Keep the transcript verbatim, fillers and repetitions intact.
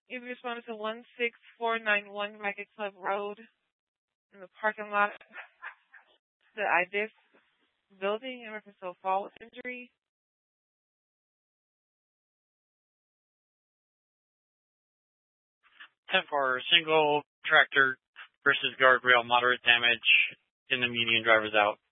You responded to one six four nine one Racket Club Road in the parking lot of the I D I S building in reference to a fall with injury. ten four, single tractor versus guardrail, moderate damage in the median, driver's out.